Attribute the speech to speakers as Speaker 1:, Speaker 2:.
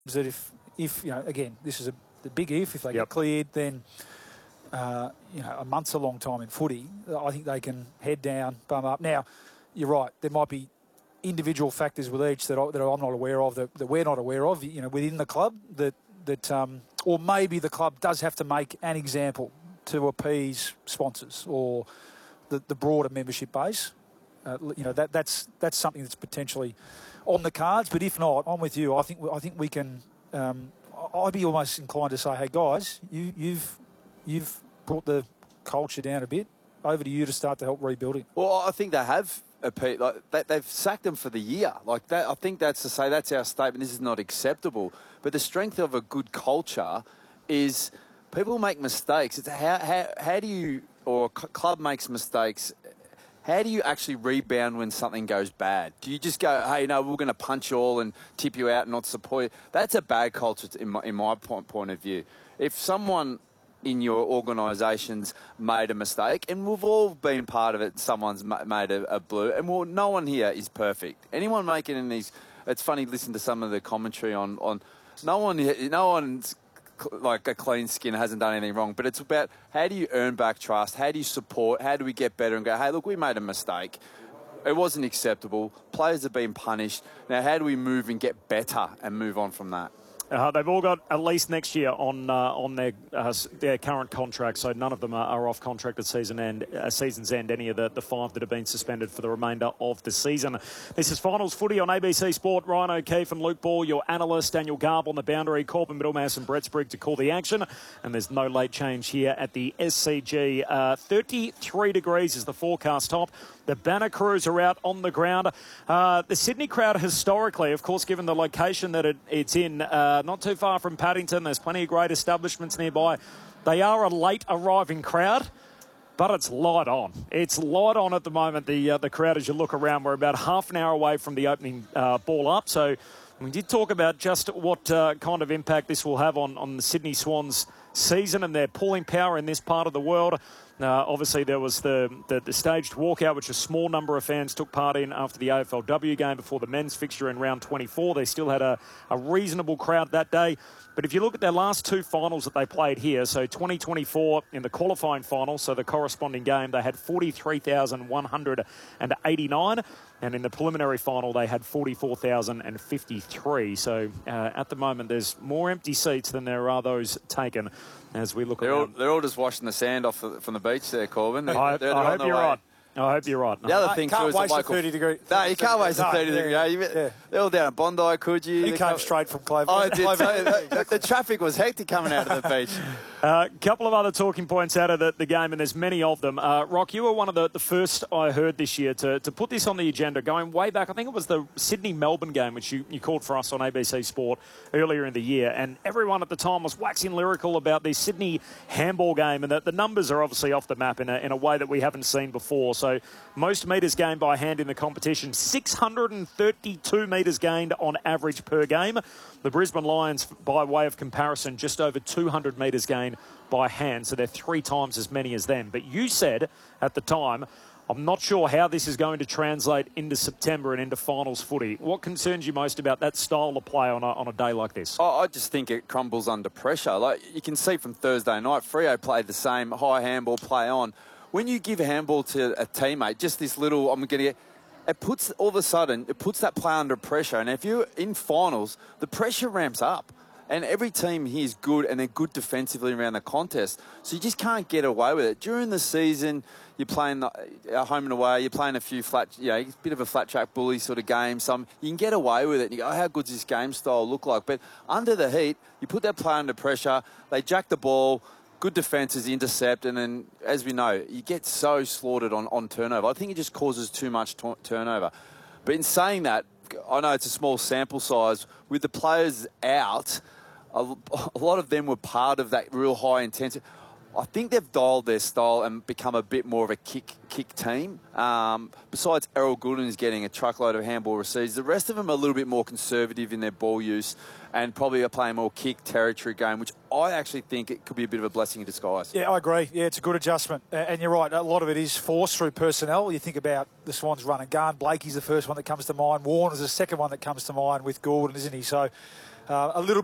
Speaker 1: that if again, this is the big if they get cleared, then a month's a long time in footy. I think they can head down, bum up. Now, you're right. There might be individual factors with each that I'm not aware of, that we're not aware of, within the club that or maybe the club does have to make an example to appease sponsors or the broader membership base. That's something that's potentially on the cards. But if not, I'm with you. I think we can. I'd be almost inclined to say, hey guys, you've brought the culture down a bit. Over to you to start to help rebuilding.
Speaker 2: Well, I think they have. They've sacked them for the year. Like that, I think that's to say that's our statement. This is not acceptable. But the strength of a good culture is people make mistakes. It's how do you, or a club makes mistakes, how do you actually rebound when something goes bad? Do you just go, hey, no, we're going to punch you all and tip you out and not support you? That's a bad culture in my point of view. If someone in your organisations made a mistake, and we've all been part of it, someone's made a blue, and no one here is perfect. Anyone making in these, it's funny to listen to some of the commentary on no one's like a clean skin, hasn't done anything wrong, but it's about how do you earn back trust, how do you support, how do we get better and go, hey, look, we made a mistake. It wasn't acceptable. Players have been punished. Now, how do we move and get better and move on from that?
Speaker 3: They've all got at least next year on their current contract, so none of them are off contract at season's end, any of the five that have been suspended for the remainder of the season. This is Finals Footy on ABC Sport. Ryan O'Keefe and Luke Ball, your analyst. Daniel Garb on the boundary. Corbin Middlemass and Brett Sprigg to call the action. And there's no late change here at the SCG. 33 degrees is the forecast top. The banner crews are out on the ground. The Sydney crowd historically, of course, given the location that it's in, not too far from Paddington, there's plenty of great establishments nearby. They are a late arriving crowd, but it's light on. It's light on at the moment, the crowd, as you look around. We're about half an hour away from the opening ball up. So we did talk about just what kind of impact this will have on the Sydney Swans season and their pulling power in this part of the world. Obviously, there was the staged walkout, which a small number of fans took part in after the AFLW game before the men's fixture in round 24. They still had a reasonable crowd that day. But if you look at their last two finals that they played here, so 2024 in the qualifying final, so the corresponding game, they had 43,189. And in the preliminary final, they had 44,053. So at the moment, there's more empty seats than there are those taken as we look around.
Speaker 2: They're all just washing the sand off from the beach there, Corbin.
Speaker 3: I hope you're right. I hope you're right.
Speaker 2: The other thing
Speaker 1: can't
Speaker 2: too is
Speaker 1: waste a 30 degree.
Speaker 2: No, you can't waste a 30 degree. They're all down at Bondi, could you?
Speaker 1: You came straight from Clover.
Speaker 2: I did. The traffic was hectic coming out of the beach.
Speaker 3: A couple of other talking points out of the game, and there's many of them. Rock, you were one of the first I heard this year to put this on the agenda, going way back. I think it was the Sydney-Melbourne game, which you called for us on ABC Sport earlier in the year. And everyone at the time was waxing lyrical about the Sydney handball game, and the numbers are obviously off the map in a way that we haven't seen before. So most metres gained by hand in the competition, 632 metres gained on average per game. The Brisbane Lions, by way of comparison, just over 200 metres gained by hand, so they're 3 times as many as them. But you said at the time, I'm not sure how this is going to translate into September and into finals footy. What concerns you most about that style of play on a day like this?
Speaker 2: I just think it crumbles under pressure. Like you can see from Thursday night, Freo played the same high handball play on. When you give a handball to a teammate, just this little, it puts that player under pressure. And if you're in finals, the pressure ramps up. And every team here is good, and they're good defensively around the contest. So you just can't get away with it. During the season, you're playing home and away, you're playing a few a bit of a flat track bully sort of game. You can get away with it. And you go, how good does this game style look like? But under the heat, you put that player under pressure, they jack the ball, good defences intercept, and then, as we know, you get so slaughtered on turnover. I think it just causes too much turnover. But in saying that, I know it's a small sample size. With the players out, a lot of them were part of that real high intensity. I think they've dialed their style and become a bit more of a kick team. Besides Errol Goulden is getting a truckload of handball receives, the rest of them are a little bit more conservative in their ball use and probably are playing more kick territory game, which I actually think it could be a bit of a blessing in disguise.
Speaker 1: Yeah, I agree. Yeah, it's a good adjustment. And you're right, a lot of it is forced through personnel. You think about the Swans run and gun. Blakey's the first one that comes to mind. Warner's the second one that comes to mind with Goulden, isn't he? So a little